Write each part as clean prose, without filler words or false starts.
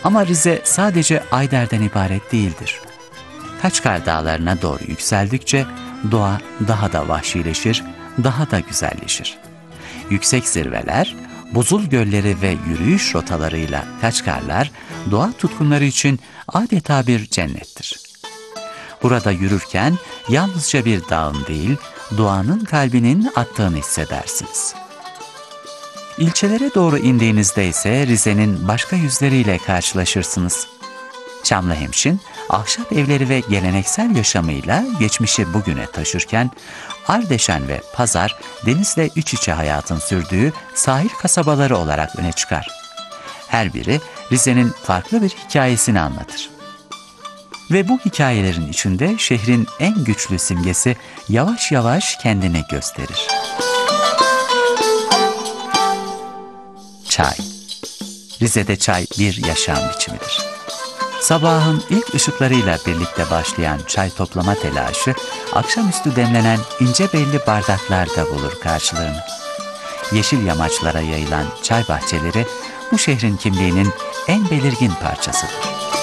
Ama Rize sadece Ayder'den ibaret değildir. Kaçkar Dağları'na doğru yükseldikçe doğa daha da vahşileşir, daha da güzelleşir. Yüksek zirveler, buzul gölleri ve yürüyüş rotalarıyla Kaçkarlar, doğa tutkunları için adeta bir cennettir. Burada yürürken yalnızca bir dağın değil, doğanın kalbinin attığını hissedersiniz. İlçelere doğru indiğinizde ise Rize'nin başka yüzleriyle karşılaşırsınız. Çamlıhemşin, ahşap evleri ve geleneksel yaşamıyla geçmişi bugüne taşırken, Ardeşen ve Pazar, denizle iç içe hayatın sürdüğü sahil kasabaları olarak öne çıkar. Her biri Rize'nin farklı bir hikayesini anlatır. Ve bu hikayelerin içinde şehrin en güçlü simgesi yavaş yavaş kendini gösterir. Çay. Rize'de çay bir yaşam biçimidir. Sabahın ilk ışıklarıyla birlikte başlayan çay toplama telaşı, akşamüstü demlenen ince belli bardaklarda bulur karşılığını. Yeşil yamaçlara yayılan çay bahçeleri, bu şehrin kimliğinin en belirgin parçasıdır.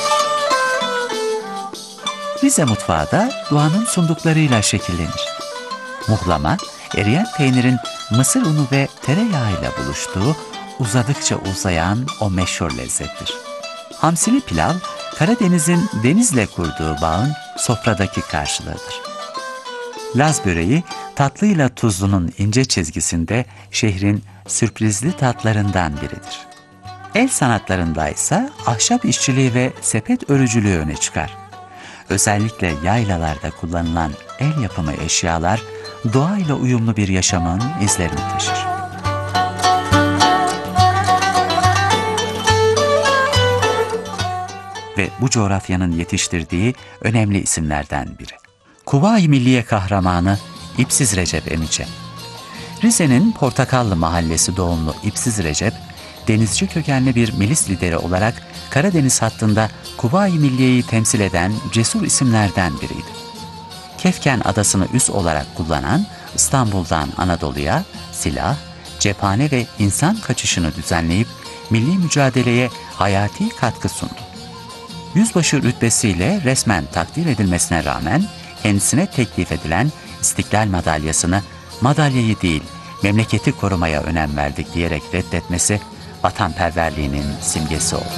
Rize mutfağı da doğanın sunduklarıyla şekillenir. Muhlama, eriyen peynirin mısır unu ve tereyağıyla buluştuğu, uzadıkça uzayan o meşhur lezzettir. Hamsili pilav, Karadeniz'in denizle kurduğu bağın sofradaki karşılığıdır. Laz böreği, tatlıyla tuzlunun ince çizgisinde şehrin sürprizli tatlarından biridir. El sanatlarında ise ahşap işçiliği ve sepet örücülüğü öne çıkar. Özellikle yaylalarda kullanılan el yapımı eşyalar, doğayla uyumlu bir yaşamın izlerini taşır. Ve bu coğrafyanın yetiştirdiği önemli isimlerden biri. Kuvayi Milliye kahramanı İpsiz Recep Emice. Rize'nin Portakallı Mahallesi doğumlu İpsiz Recep, denizci kökenli bir milis lideri olarak Karadeniz hattında Kuvayi Milliye'yi temsil eden cesur isimlerden biriydi. Kefken adasını üs olarak kullanan, İstanbul'dan Anadolu'ya silah, cephane ve insan kaçışını düzenleyip milli mücadeleye hayati katkı sundu. Yüzbaşı rütbesiyle resmen takdir edilmesine rağmen kendisine teklif edilen İstiklal Madalyası'nı madalyayı değil memleketi korumaya önem verdik diyerek reddetmesi vatanperverliğinin simgesi oldu.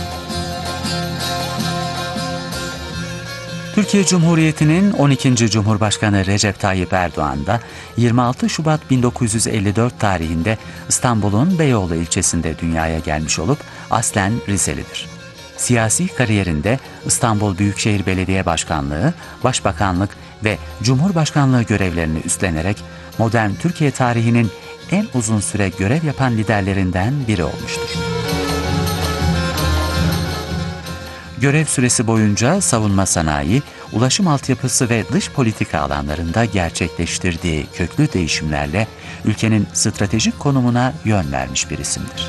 Türkiye Cumhuriyeti'nin 12. Cumhurbaşkanı Recep Tayyip Erdoğan da 26 Şubat 1954 tarihinde İstanbul'un Beyoğlu ilçesinde dünyaya gelmiş olup aslen Rizelidir. Siyasi kariyerinde İstanbul Büyükşehir Belediye Başkanlığı, Başbakanlık ve Cumhurbaşkanlığı görevlerini üstlenerek modern Türkiye tarihinin en uzun süre görev yapan liderlerinden biri olmuştur. Görev süresi boyunca savunma sanayi, ulaşım altyapısı ve dış politika alanlarında gerçekleştirdiği köklü değişimlerle ülkenin stratejik konumuna yön vermiş bir isimdir.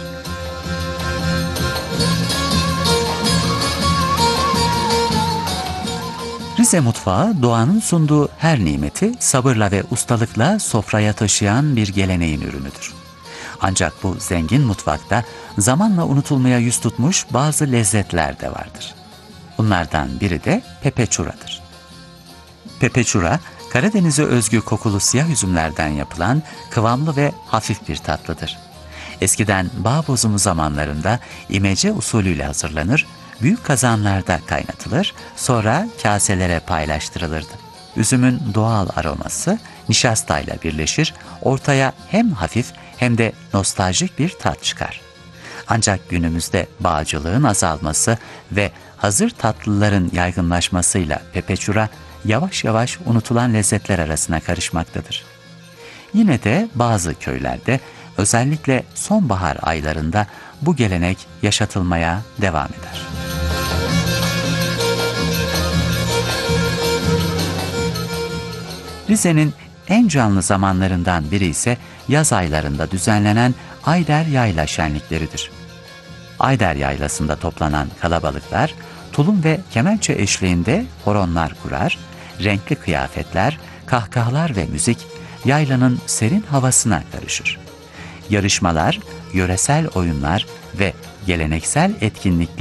Rize mutfağı doğanın sunduğu her nimeti sabırla ve ustalıkla sofraya taşıyan bir geleneğin ürünüdür. Ancak bu zengin mutfakta zamanla unutulmaya yüz tutmuş bazı lezzetler de vardır. Bunlardan biri de pepeçuradır. Pepeçura, Karadeniz'e özgü kokulu siyah üzümlerden yapılan kıvamlı ve hafif bir tatlıdır. Eskiden bağ bozumu zamanlarında imece usulüyle hazırlanır, büyük kazanlarda kaynatılır, sonra kaselere paylaştırılırdı. Üzümün doğal aroması nişastayla birleşir, ortaya hem hafif hem de nostaljik bir tat çıkar. Ancak günümüzde bağcılığın azalması ve hazır tatlıların yaygınlaşmasıyla pepeçura yavaş yavaş unutulan lezzetler arasına karışmaktadır. Yine de bazı köylerde özellikle sonbahar aylarında bu gelenek yaşatılmaya devam eder. Rize'nin en canlı zamanlarından biri ise yaz aylarında düzenlenen Ayder Yayla şenlikleridir. Ayder Yaylası'nda toplanan kalabalıklar, tulum ve kemençe eşliğinde horonlar kurar, renkli kıyafetler, kahkahalar ve müzik yaylanın serin havasına karışır. Yarışmalar, yöresel oyunlar ve geleneksel etkinlikler